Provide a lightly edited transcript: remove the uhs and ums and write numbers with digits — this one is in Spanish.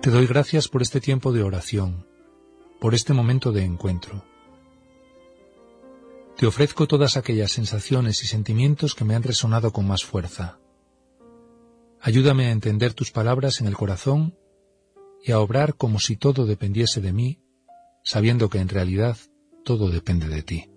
Te doy gracias por este tiempo de oración, por este momento de encuentro. Te ofrezco todas aquellas sensaciones y sentimientos que me han resonado con más fuerza. Ayúdame a entender tus palabras en el corazón y a obrar como si todo dependiese de mí, sabiendo que en realidad todo depende de ti.